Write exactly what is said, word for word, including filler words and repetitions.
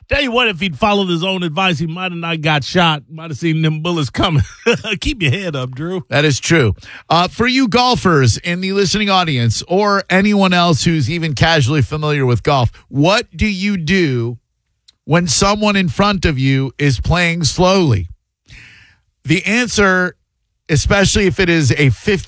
Tell you what, if he'd followed his own advice, he might have not got shot. Might have seen them bullets coming. Keep your head up, Drew. That is true. Uh, for you golfers in the listening audience or anyone else who's even casually familiar with golf, what do you do when someone in front of you is playing slowly? The answer, especially if it is a fifty